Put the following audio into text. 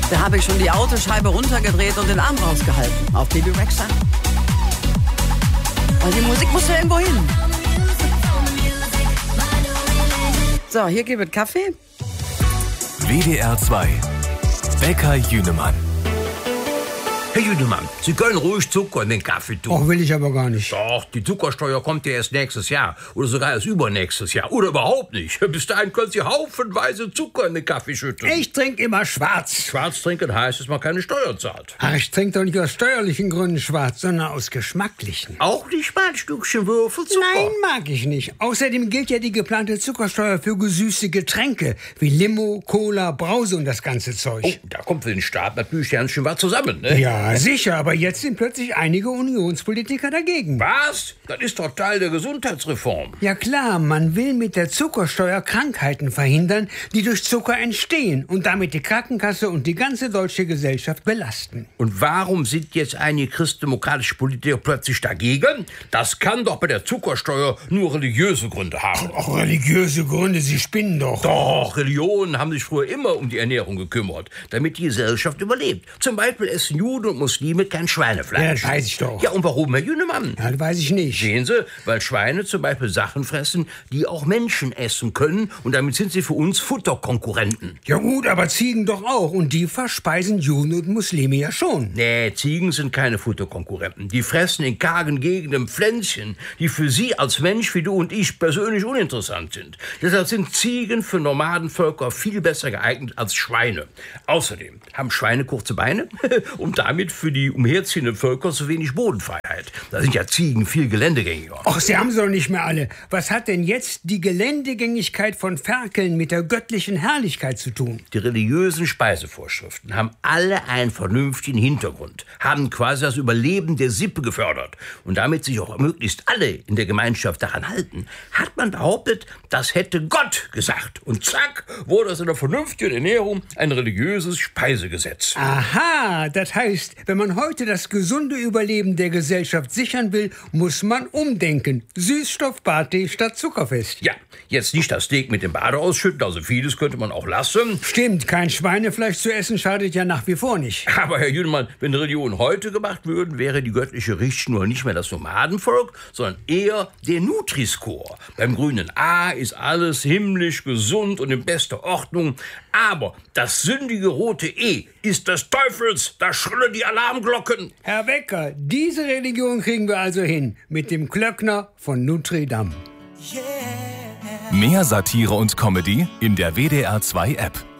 Da habe ich schon die Autoscheibe runtergedreht und den Arm rausgehalten. Auf Bibi Rexha. Weil die Musik muss ja irgendwo hin. So, hier gibt es Kaffee. WDR 2. Bäcker Jünemann. Herr Jünemann, Sie können ruhig Zucker in den Kaffee tun. Ach, will ich aber gar nicht. Doch, die Zuckersteuer kommt ja erst nächstes Jahr. Oder sogar erst übernächstes Jahr. Oder überhaupt nicht. Bis dahin können Sie haufenweise Zucker in den Kaffee schütten. Ich trinke immer schwarz. Schwarz trinken heißt, dass man keine Steuer zahlt. Ach, ich trinke doch nicht aus steuerlichen Gründen schwarz, sondern aus geschmacklichen. Auch die Spanstückchen Würfelzucker? Nein, mag ich nicht. Außerdem gilt ja die geplante Zuckersteuer für gesüßte Getränke, wie Limo, Cola, Brause und das ganze Zeug. Oh, da kommt für den Staat natürlich ganz schön was zusammen, ne? Ja, sicher, aber jetzt sind plötzlich einige Unionspolitiker dagegen. Was? Das ist doch Teil der Gesundheitsreform. Ja klar, man will mit der Zuckersteuer Krankheiten verhindern, die durch Zucker entstehen und damit die Krankenkasse und die ganze deutsche Gesellschaft belasten. Und warum sind jetzt einige christdemokratische Politiker plötzlich dagegen? Das kann doch bei der Zuckersteuer nur religiöse Gründe haben. Ach, religiöse Gründe, Sie spinnen doch. Doch, Religionen haben sich früher immer um die Ernährung gekümmert, damit die Gesellschaft überlebt. Zum Beispiel essen Juden und Muslime kein Schweinefleisch. Ja, das weiß ich doch. Ja, und warum, Herr Jünemann? Ja, das weiß ich nicht. Sehen Sie, weil Schweine zum Beispiel Sachen fressen, die auch Menschen essen können. Und damit sind sie für uns Futterkonkurrenten. Ja gut, aber Ziegen doch auch. Und die verspeisen Juden und Muslime ja schon. Nee, Ziegen sind keine Futterkonkurrenten. Die fressen in kargen Gegenden Pflänzchen, die für Sie als Mensch wie du und ich persönlich uninteressant sind. Deshalb sind Ziegen für Nomadenvölker viel besser geeignet als Schweine. Außerdem haben Schweine kurze Beine und damit für die umherziehenden Völker so wenig Bodenfreiheit. Da sind ja Ziegen viel geländegängiger. Ach, Sie haben sie doch nicht mehr alle. Was hat denn jetzt die Geländegängigkeit von Ferkeln mit der göttlichen Herrlichkeit zu tun? Die religiösen Speisevorschriften haben alle einen vernünftigen Hintergrund, haben quasi das Überleben der Sippe gefördert. Und damit sich auch möglichst alle in der Gemeinschaft daran halten, hat man behauptet, das hätte Gott gesagt. Und zack, wurde aus einer vernünftigen Ernährung ein religiöses Speisegesetz. Aha, das heißt, wenn man heute das gesunde Überleben der Gesellschaft sichern will, muss man umdenken. Süßstoffparty statt Zuckerfest. Ja, jetzt nicht das Steak mit dem Bade ausschütten, also vieles könnte man auch lassen. Stimmt, kein Schweinefleisch zu essen schadet ja nach wie vor nicht. Aber Herr Jünemann, wenn Religionen heute gemacht würden, wäre die göttliche Richtschnur nicht mehr das Nomadenvolk, sondern eher der Nutri-Score. Beim grünen A ist alles himmlisch, gesund und in bester Ordnung. Aber das sündige rote E ist des Teufels, da schrillen die Alarmglocken. Herr Becker, diese Religion kriegen wir also hin. Mit dem Klöckner von Notre Dame. Mehr Satire und Comedy in der WDR 2 App.